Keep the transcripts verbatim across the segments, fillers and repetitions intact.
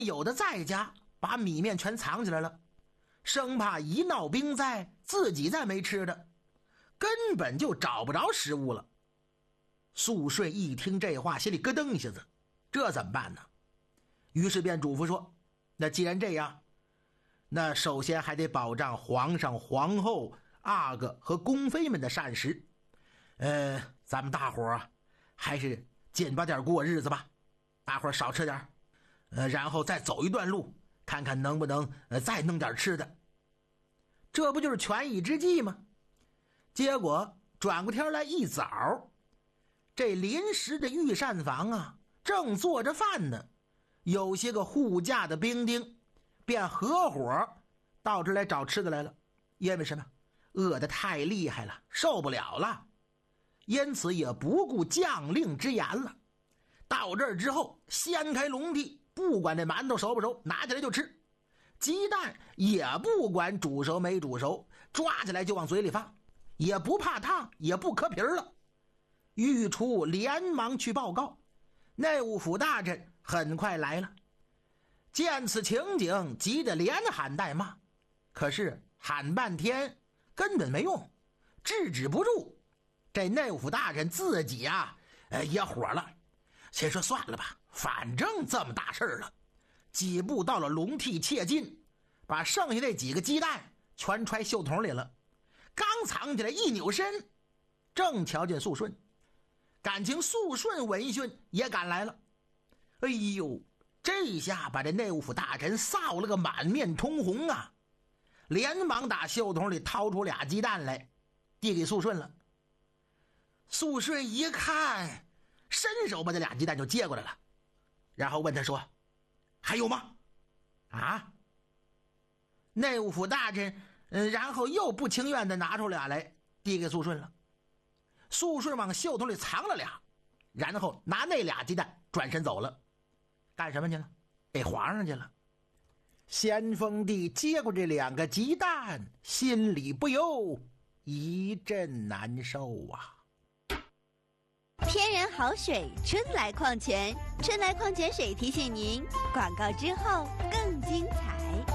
有的在家把米面全藏起来了，生怕一闹兵灾自己再没吃的，根本就找不着食物了。肃顺一听这话，心里咯噔一下子，这怎么办呢？于是便嘱咐说，那既然这样，那首先还得保障皇上、皇后、阿哥和宫妃们的膳食。呃，咱们大伙儿还是紧巴点过日子吧，大伙儿少吃点，呃，然后再走一段路，看看能不能呃再弄点吃的。这不就是权宜之计吗？结果转过天来一早，这临时的御膳房啊，正做着饭呢，有些个护驾的兵丁便合伙到这来找吃的来了。因为什么？饿得太厉害了，受不了了，因此也不顾将令之言了。到这儿之后，掀开笼屉，不管这馒头熟不熟，拿起来就吃。鸡蛋也不管煮熟没煮熟，抓起来就往嘴里放，也不怕烫，也不磕皮了。御厨连忙去报告，内务府大臣很快来了。见此情景，急得连喊带骂，可是喊半天根本没用，制止不住。这内务府大臣自己啊，呃，也火了，先说算了吧，反正这么大事了。几步到了笼屉切近，把剩下那几个鸡蛋全揣袖筒里了。刚藏起来一扭身，正瞧见肃顺。感情肃顺闻讯也赶来了。哎呦，这下把这内务府大臣臊了个满面通红啊，连忙打袖筒里掏出俩鸡蛋来，递给肃顺了。肃顺一看，伸手把这俩鸡蛋就接过来了，然后问他说，还有吗？啊？内务府大臣、呃、然后又不情愿的拿出俩来递给肃顺了。肃顺往袖筒里藏了俩，然后拿那俩鸡蛋转身走了。干什么去了？给皇上去了。咸丰帝接过这两个鸡蛋，心里不由一阵难受啊。 天然好水，春来矿泉，春来矿泉水提醒您，广告之后更精彩。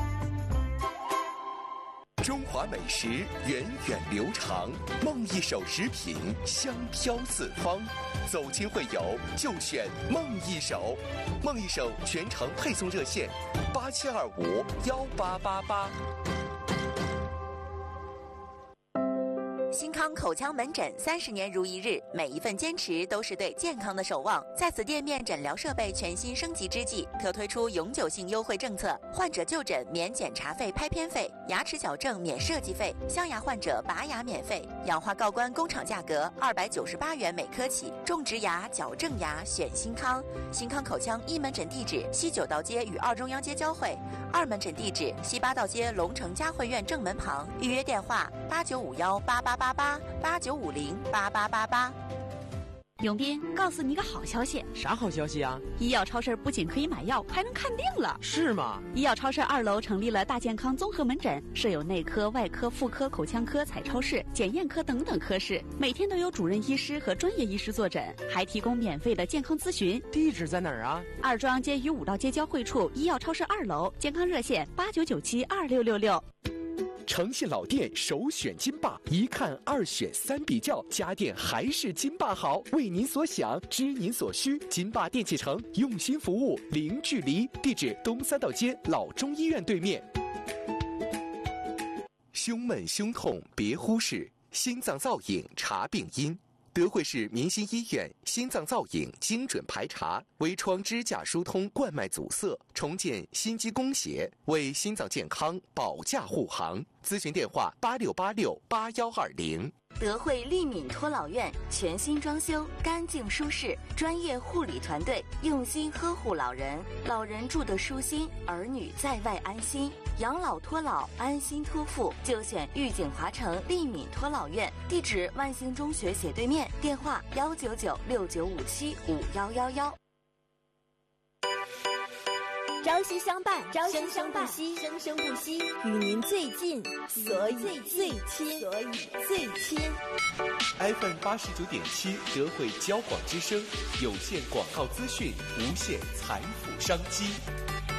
中华美食源远流长，梦一手食品香飘四方，走亲会友就选梦一手。梦一手全程配送热线八七二五幺八八八。 新康口腔门诊三十年如一日，每一份坚持都是对健康的守望。在此店面诊疗设备全新升级之际，特推出永久性优惠政策：患者就诊免检查费、拍片费；牙齿矫正免设计费；镶牙患者拔牙免费；氧化锆关工厂价格二百九十八元每颗起。种植牙、矫正牙选新康。新康口腔一门诊地址：西九道街与二中央街交汇；二门诊地址：西八道街龙城嘉汇院正门旁。预约电话：八九五幺八八八八八九五零八八八八。 永斌，告诉你个好消息。 啥好消息啊？ 医药超市不仅可以买药，还能看病了。 是吗？ 医药超市二楼成立了大健康综合门诊，设有内科、外科、妇科、口腔科、彩超室、检验科等等科室，每天都有主任医师和专业医师坐诊，还提供免费的健康咨询。 地址在哪儿啊？ 二中央街与五道街交汇处医药超市二楼，健康热线八九九七二六六六。 诚信老店首选金霸，一看二选三比较，家电还是金霸好。为您所想，知您所需，金霸电器城用心服务，零距离。地址：东三道街老中医院对面。胸闷胸痛别忽视，心脏造影查病因。德惠市民心医院心脏造影精准排查，微创支架疏通冠脉阻塞，重建心肌供血，为心脏健康保驾护航。咨询电话：八六八六八幺二零。 德惠利敏托老院全新装修，干净舒适，专业护理团队用心呵护老人，老人住得舒心，儿女在外安心。养老托老，安心托付，就选御景华城利敏托老院。地址：万兴中学斜对面。电话：幺九九六九五七五幺幺幺。 朝夕相伴，朝夕相伴，生生不息，与您最近，所以最亲，所以最亲。 F M 八十九点七，德惠交广之声，有线广告资讯，无限财富商机。